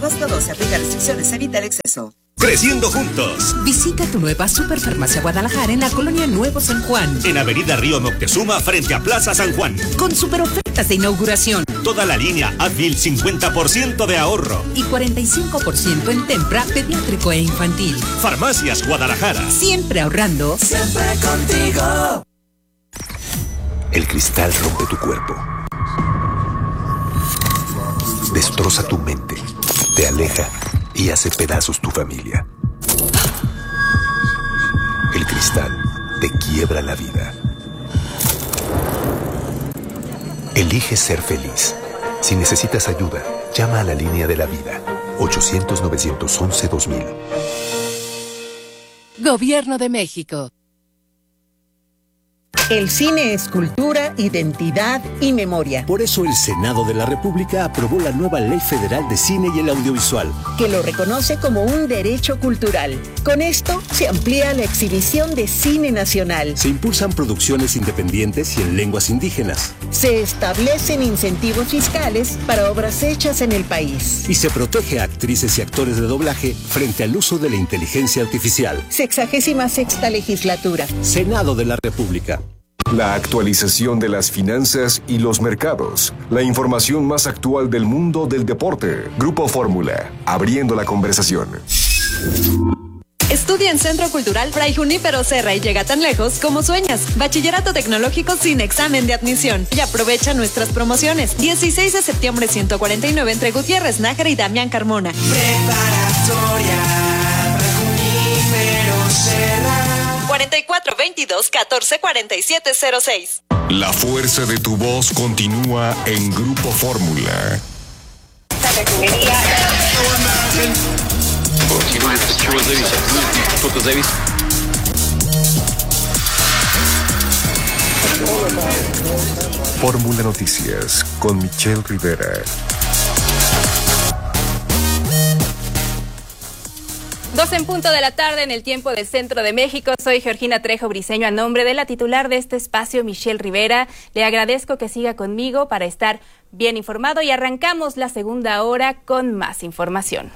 agosto 12. Aplica restricciones, evita el exceso. Creciendo juntos. Visita tu nueva Superfarmacia Guadalajara en la colonia Nuevo San Juan. En Avenida Río Moctezuma, frente a Plaza San Juan. Con super ofertas de inauguración. Toda la línea Advil, 50% de ahorro. Y 45% en Tempra, pediátrico e infantil. Farmacias Guadalajara. Siempre ahorrando. Siempre contigo. El cristal rompe tu cuerpo. Destroza tu mente. Te aleja y hace pedazos tu familia. El cristal te quiebra la vida. Elige ser feliz. Si necesitas ayuda, llama a la línea de la vida. 800-911-2000. Gobierno de México. El cine es cultura, identidad y memoria. Por eso el Senado de la República aprobó la nueva Ley Federal de Cine y el Audiovisual, que lo reconoce como un derecho cultural. Con esto se amplía la exhibición de cine nacional. Se impulsan producciones independientes y en lenguas indígenas. Se establecen incentivos fiscales para obras hechas en el país. Y se protege a actrices y actores de doblaje frente al uso de la inteligencia artificial. 66ª legislatura. Senado de la República. La actualización de las finanzas y los mercados. La información más actual del mundo del deporte. Grupo Fórmula, abriendo la conversación. Estudia en Centro Cultural Fray Junípero Serra y llega tan lejos como sueñas. Bachillerato tecnológico sin examen de admisión. Y aprovecha nuestras promociones. 16 de septiembre 149 entre Gutiérrez Nájera y Damián Carmona. Preparatoria Fray Junípero Serra. 4422-144706. La fuerza de tu voz continúa en Grupo Fórmula. Fórmula Noticias con Michelle Rivera. 2:00 p.m. en el tiempo del Centro de México. Soy Georgina Trejo Briceño, a nombre de la titular de este espacio, Michelle Rivera. Le agradezco que siga conmigo para estar bien informado y arrancamos la segunda hora con más información.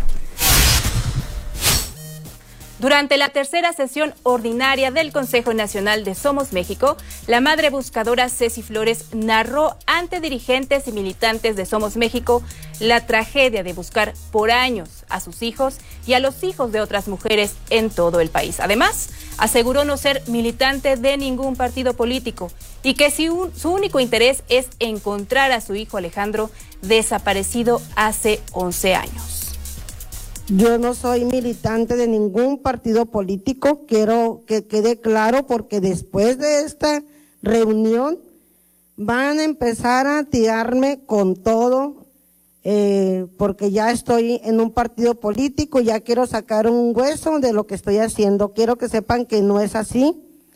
Durante la tercera sesión ordinaria del Consejo Nacional de Somos México, la madre buscadora Ceci Flores narró ante dirigentes y militantes de Somos México la tragedia de buscar por años a sus hijos y a los hijos de otras mujeres en todo el país. Además, aseguró no ser militante de ningún partido político y que su único interés es encontrar a su hijo Alejandro, desaparecido hace 11 años. Yo no soy militante de ningún partido político, quiero que quede claro, porque después de esta reunión van a empezar a tirarme con todo, porque ya estoy en un partido político, ya quiero sacar un hueso de lo que estoy haciendo. Quiero que sepan que no es así.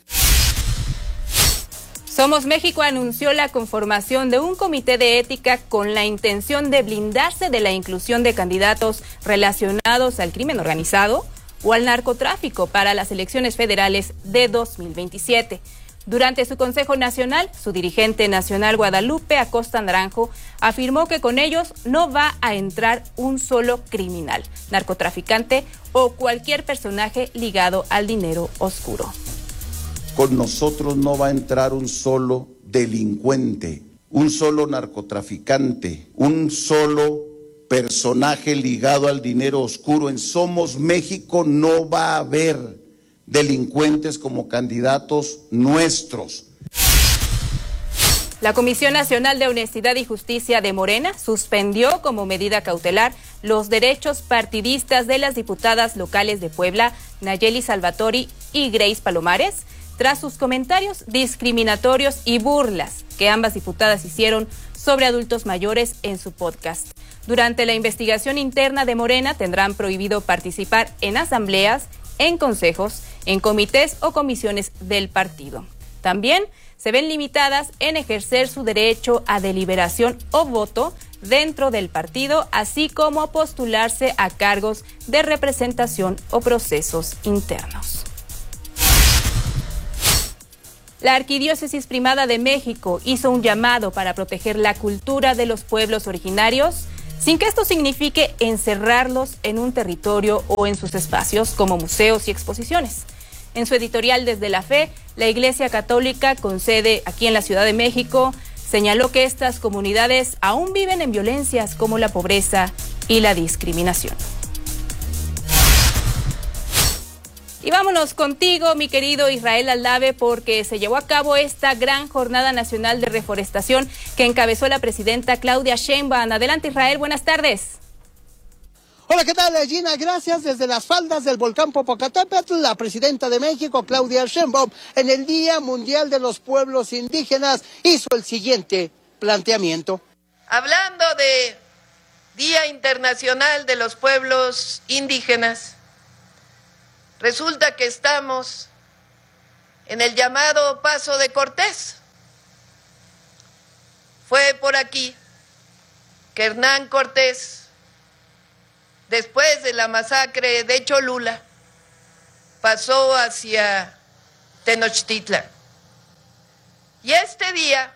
Somos México anunció la conformación de un comité de ética con la intención de blindarse de la inclusión de candidatos relacionados al crimen organizado o al narcotráfico para las elecciones federales de 2027. Durante su Consejo Nacional, su dirigente nacional Guadalupe Acosta Naranjo afirmó que con ellos no va a entrar un solo criminal, narcotraficante o cualquier personaje ligado al dinero oscuro. Con nosotros no va a entrar un solo delincuente, un solo narcotraficante, un solo personaje ligado al dinero oscuro. En Somos México no va a haber delincuentes como candidatos nuestros. La Comisión Nacional de Honestidad y Justicia de Morena suspendió como medida cautelar los derechos partidistas de las diputadas locales de Puebla, Nayeli Salvatori y Grace Palomares, tras sus comentarios discriminatorios y burlas que ambas diputadas hicieron sobre adultos mayores en su podcast. Durante la investigación interna de Morena tendrán prohibido participar en asambleas, en consejos, en comités o comisiones del partido. También se ven limitadas en ejercer su derecho a deliberación o voto dentro del partido, así como postularse a cargos de representación o procesos internos. La Arquidiócesis Primada de México hizo un llamado para proteger la cultura de los pueblos originarios sin que esto signifique encerrarlos en un territorio o en sus espacios como museos y exposiciones. En su editorial Desde la Fe, la Iglesia Católica, con sede aquí en la Ciudad de México, señaló que estas comunidades aún viven en violencias como la pobreza y la discriminación. Y vámonos contigo, mi querido Israel Aldave, porque se llevó a cabo esta gran jornada nacional de reforestación que encabezó la presidenta Claudia Sheinbaum. Adelante, Israel, buenas tardes. Hola, ¿qué tal, Gina? Gracias. Desde las faldas del volcán Popocatépetl, la presidenta de México, Claudia Sheinbaum, en el Día Mundial de los Pueblos Indígenas, hizo el siguiente planteamiento. Hablando de Día Internacional de los Pueblos Indígenas, resulta que estamos en el llamado Paso de Cortés. Fue por aquí que Hernán Cortés, después de la masacre de Cholula, pasó hacia Tenochtitlan. Y este día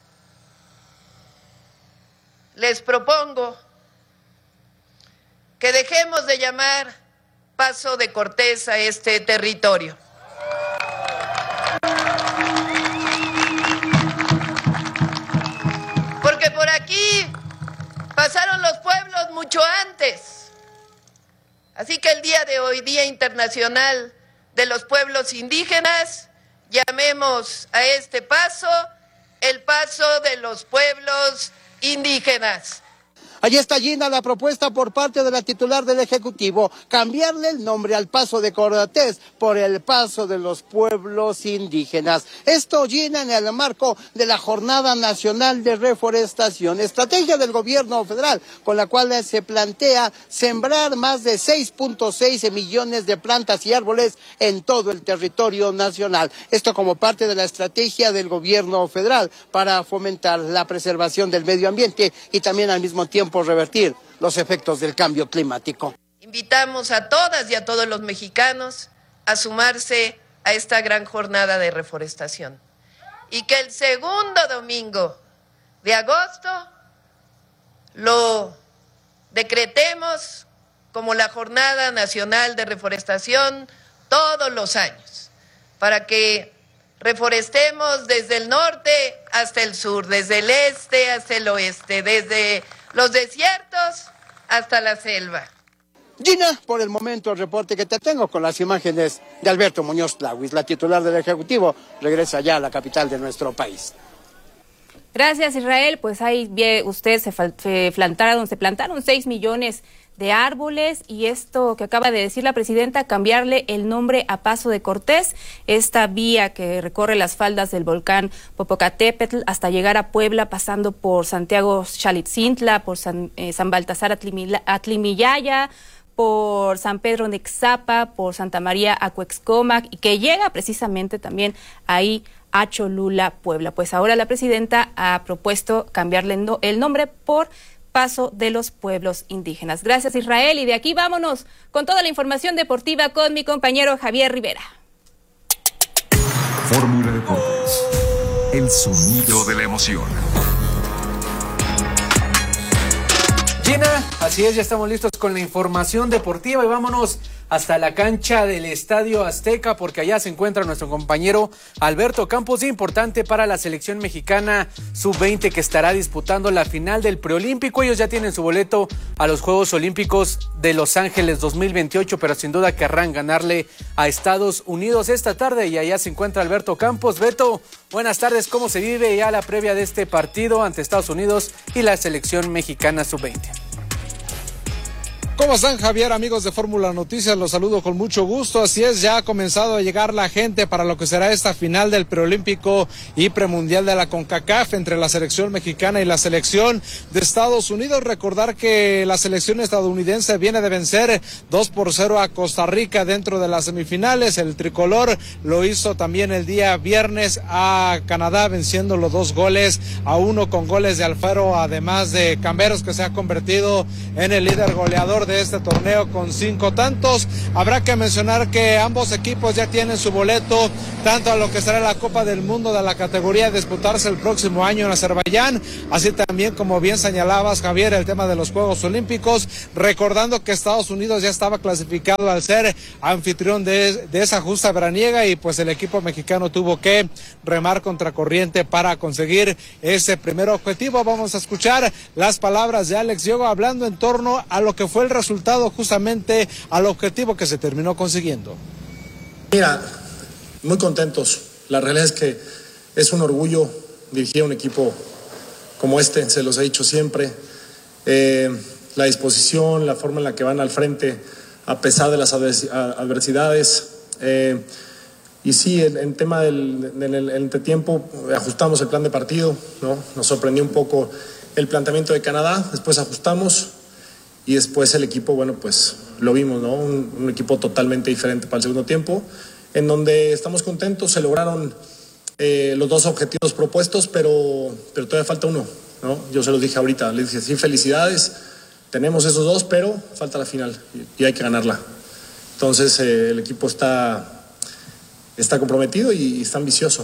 les propongo que dejemos de llamar Paso de Cortés a este territorio. Porque por aquí pasaron los pueblos mucho antes. Así que el día de hoy, Día Internacional de los Pueblos Indígenas, llamemos a este paso el Paso de los Pueblos Indígenas. Allí está, Gina, la propuesta por parte de la titular del Ejecutivo, cambiarle el nombre al Paso de Cortés por el Paso de los Pueblos Indígenas. Esto, Gina, en el marco de la Jornada Nacional de Reforestación, estrategia del gobierno federal, con la cual se plantea sembrar más de 6.6 millones de plantas y árboles en todo el territorio nacional. Esto como parte de la estrategia del gobierno federal para fomentar la preservación del medio ambiente y también al mismo tiempo revertir los efectos del cambio climático. Invitamos a todas y a todos los mexicanos a sumarse a esta gran jornada de reforestación. Y que el segundo domingo de agosto lo decretemos como la Jornada Nacional de Reforestación todos los años, para que reforestemos desde el norte hasta el sur, desde el este hasta el oeste, desde los desiertos hasta la selva. Gina, por el momento el reporte que te tengo con las imágenes de Alberto Muñoz Tlahuis, la titular del Ejecutivo, regresa ya a la capital de nuestro país. Gracias, Israel. Pues ahí usted se plantaron 6 millones de árboles, y esto que acaba de decir la presidenta, cambiarle el nombre a Paso de Cortés, esta vía que recorre las faldas del volcán Popocatépetl hasta llegar a Puebla, pasando por Santiago Xalitzintla, por San Baltasar Atlimillaya, por San Pedro Nexapa, por Santa María Acuexcomac, y que llega precisamente también ahí a Cholula, Puebla. Pues ahora la presidenta ha propuesto cambiarle el nombre por Paso de los Pueblos Indígenas. Gracias, Israel, y de aquí vámonos con toda la información deportiva con mi compañero Javier Rivera. Fórmula Deportes, el sonido de la emoción. Gina, así es, ya estamos listos con la información deportiva y vámonos hasta la cancha del Estadio Azteca, porque allá se encuentra nuestro compañero Alberto Campos, importante para la selección mexicana sub-20 que estará disputando la final del preolímpico. Ellos ya tienen su boleto a los Juegos Olímpicos de Los Ángeles 2028, pero sin duda querrán ganarle a Estados Unidos esta tarde, y allá se encuentra Alberto Campos. Beto, buenas tardes, ¿cómo se vive ya la previa de este partido ante Estados Unidos y la selección mexicana sub-20? ¿Cómo están, Javier? Amigos de Fórmula Noticias, los saludo con mucho gusto. Así es, ya ha comenzado a llegar la gente para lo que será esta final del preolímpico y premundial de la CONCACAF entre la selección mexicana y la selección de Estados Unidos. Recordar que la selección estadounidense viene de vencer 2-0 a Costa Rica dentro de las semifinales. El tricolor lo hizo también el día viernes a Canadá, venciendo los 2-1 con goles de Alfaro, además de Camberos, que se ha convertido en el líder goleador de de este torneo con 5 tantos. Habrá que mencionar que ambos equipos ya tienen su boleto tanto a lo que será la Copa del Mundo de la categoría a disputarse el próximo año en Azerbaiyán, así también, como bien señalabas, Javier, el tema de los Juegos Olímpicos, recordando que Estados Unidos ya estaba clasificado al ser anfitrión de esa justa veraniega, y pues el equipo mexicano tuvo que remar contracorriente para conseguir ese primer objetivo. Vamos a escuchar las palabras de Alex Diogo hablando en torno a lo que fue el resultado, justamente al objetivo que se terminó consiguiendo. Mira, muy contentos. La realidad es que es un orgullo dirigir a un equipo como este, se los he dicho siempre. La disposición, la forma en la que van al frente a pesar de las adversidades. Y sí, en tema del entretiempo, ajustamos el plan de partido, ¿no? Nos sorprendió un poco el planteamiento de Canadá, después ajustamos y después el equipo, bueno, pues lo vimos, ¿no? Un equipo totalmente diferente para el segundo tiempo, en donde estamos contentos, se lograron los 2 objetivos propuestos, pero todavía falta uno, ¿no? Yo se los dije ahorita, les dije, sí, felicidades, tenemos esos 2, pero falta la final y hay que ganarla. Entonces el equipo está comprometido y está ambicioso.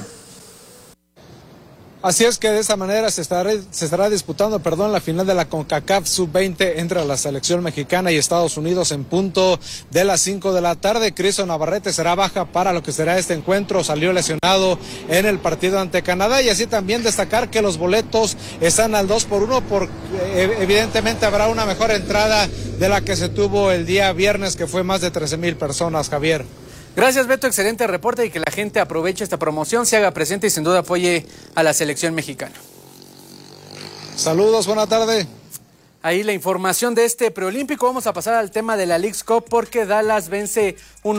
Así es que de esa manera se estará disputando, la final de la CONCACAF Sub-20 entre la selección mexicana y Estados Unidos en punto de las 5 de la tarde. Cristian Navarrete será baja para lo que será este encuentro, salió lesionado en el partido ante Canadá, y así también destacar que los boletos están al 2x1 porque evidentemente habrá una mejor entrada de la que se tuvo el día viernes, que fue más de 13,000 personas, Javier. Gracias, Beto, excelente reporte, y que la gente aproveche esta promoción, se haga presente y sin duda apoye a la selección mexicana. Saludos, buena tarde. Ahí la información de este preolímpico. Vamos a pasar al tema de la Leagues Cup, porque Dallas vence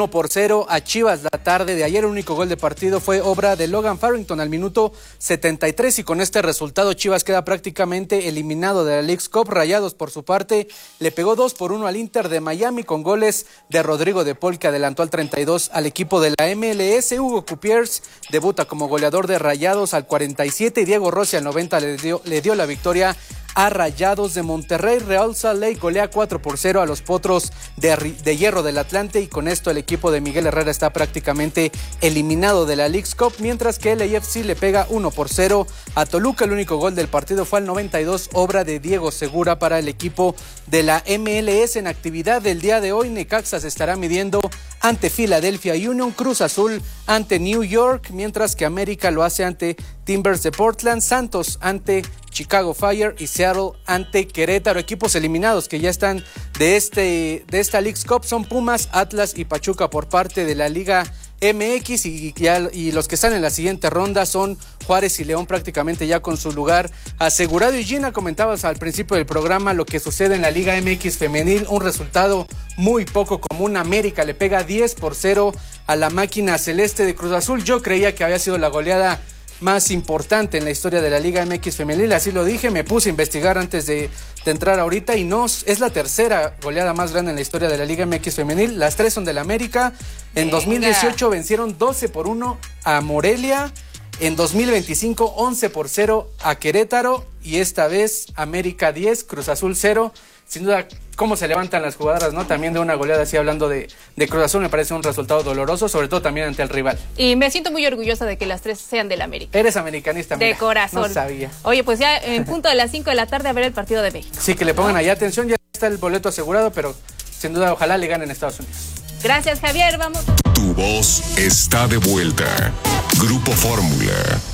1-0 a Chivas la tarde de ayer. El único gol de partido fue obra de Logan Farrington al minuto 73, y con este resultado Chivas queda prácticamente eliminado de la Leagues Cup. Rayados, por su parte, le pegó 2-1 al Inter de Miami con goles de Rodrigo de Paul, que adelantó al 32 al equipo de la MLS. Hugo Cupiers debuta como goleador de Rayados al 47 y Diego Rossi al 90 le dio la victoria a Rayados de Monterrey. Real Salt Lake golea 4-0 a los Potros de Hierro del Atlante, y con esto el equipo de Miguel Herrera está prácticamente eliminado de la Leagues Cup, mientras que el LAFC le pega 1-0 a Toluca. El único gol del partido fue al 92, obra de Diego Segura para el equipo de la MLS. En actividad del día de hoy, Necaxa se estará midiendo ante Philadelphia Union, Cruz Azul ante New York, mientras que América lo hace ante Timbers de Portland, Santos ante Chicago Fire y Seattle ante Querétaro. Equipos eliminados que ya están de esta Leagues Cup son Pumas, Atlas y Pachuca por parte de la Liga MX, y los que están en la siguiente ronda son Juárez y León, prácticamente ya con su lugar asegurado. Y Gina, comentabas al principio del programa lo que sucede en la Liga MX femenil, un resultado muy poco común. América le pega 10-0 a la máquina celeste de Cruz Azul. Yo creía que había sido la goleada más importante en la historia de la Liga MX femenil, así lo dije, me puse a investigar antes de entrar ahorita, y no, es la tercera goleada más grande en la historia de la Liga MX femenil. Las 3 son del América. En 2018 vencieron 12-1 a Morelia, en 2025 11-0 a Querétaro, y esta vez América 10, Cruz Azul 0. Sin duda, cómo se levantan las jugadoras, ¿no? También de una goleada así, hablando de Cruz Azul, me parece un resultado doloroso, sobre todo también ante el rival. Y me siento muy orgullosa de que las 3 sean del América. Eres americanista, mira. De corazón. No sabía. Oye, pues ya en punto de las 5 de la tarde a ver el partido de México. Sí, que le pongan allá atención, ya está el boleto asegurado, pero sin duda ojalá le ganen a Estados Unidos. Gracias, Javier, vamos. Tu voz está de vuelta. Grupo Fórmula.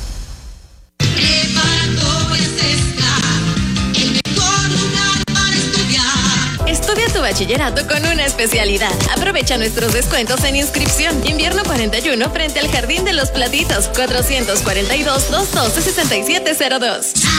Estudia tu bachillerato con una especialidad. Aprovecha nuestros descuentos en inscripción. Invierno 41 frente al Jardín de los Platitos, 442-212-6702.